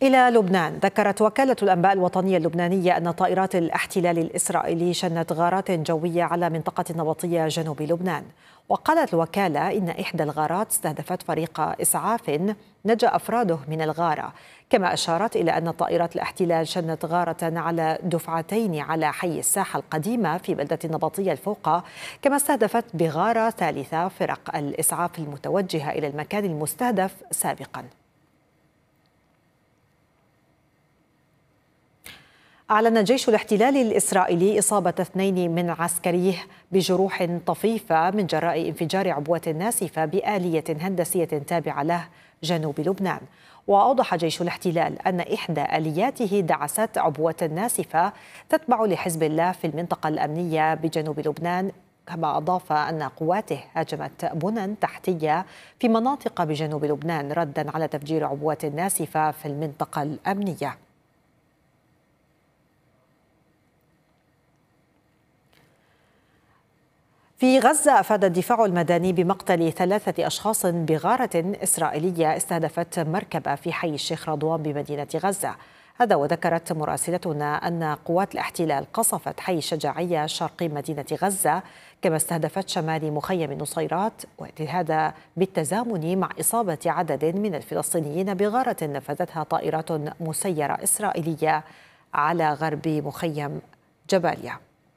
إلى لبنان. ذكرت وكالة الأنباء الوطنية اللبنانية أن طائرات الاحتلال الإسرائيلي شنت غارات جوية على منطقة نبطية جنوب لبنان. وقالت الوكالة إن إحدى الغارات استهدفت فريق إسعاف نجا أفراده من الغارة، كما أشارت إلى أن طائرات الاحتلال شنت غارة على دفعتين على حي الساحة القديمة في بلدة النبطية الفوقة، كما استهدفت بغارة ثالثة فرق الإسعاف المتوجهة إلى المكان المستهدف سابقاً. أعلن جيش الاحتلال الإسرائيلي إصابة 2 من عسكريه بجروح طفيفة من جراء انفجار عبوة ناسفة بآلية هندسية تابعة له جنوب لبنان. وأوضح جيش الاحتلال أن إحدى آلياته دعست عبوة ناسفة تتبع لحزب الله في المنطقة الأمنية بجنوب لبنان، كما أضاف أن قواته هاجمت بنى تحتية في مناطق بجنوب لبنان ردا على تفجير عبوة ناسفة في المنطقة الأمنية. في غزة أفاد الدفاع المدني بمقتل 3 أشخاص بغارة إسرائيلية استهدفت مركبة في حي الشيخ رضوان بمدينة غزة. هذا وذكرت مراسلتنا أن قوات الاحتلال قصفت حي الشجاعية شرقي مدينة غزة، كما استهدفت شمال مخيم نصيرات، وهذا بالتزامن مع إصابة عدد من الفلسطينيين بغارة نفذتها طائرات مسيرة إسرائيلية على غرب مخيم جباليا.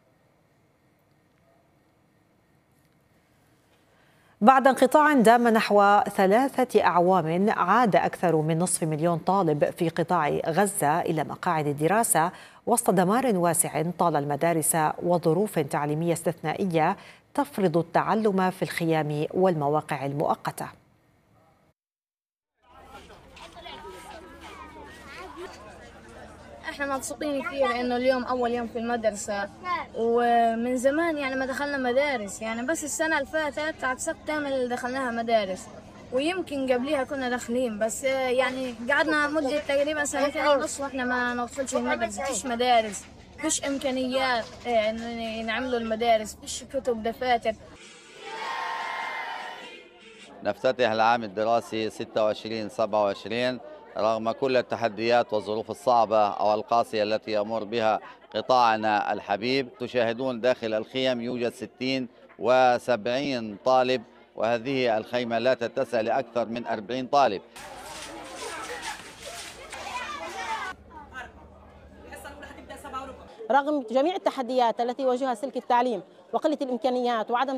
بعد انقطاع دام نحو 3 أعوام، عاد أكثر من نصف مليون طالب في قطاع غزة إلى مقاعد الدراسة وسط دمار واسع طال المدارس وظروف تعليمية استثنائية تفرض التعلم في الخيام والمواقع المؤقتة. احنا مبسوطين كثير انه اليوم اول يوم في المدرسة، ومن زمان يعني ما دخلنا مدارس، يعني بس السنة اللي فاتت على سبتمبر اللي دخلناها مدارس، ويمكن قبليها كنا داخلين، بس يعني قعدنا مدة تقريبا 2.5 واحنا ما ندخلش المدرسة. فيش مدارس، فيش امكانيات نعملوا المدارس، فيش كتب دفاتر. نفتتح العام الدراسي 26/27 رغم كل التحديات والظروف الصعبة أو القاسية التي يمر بها قطاعنا الحبيب. تشاهدون داخل الخيم يوجد 60 و70 طالب، وهذه الخيمة لا تتسع لأكثر من 40 طالب. رغم جميع التحديات التي يواجهها سلك التعليم وقلة الإمكانيات وعدم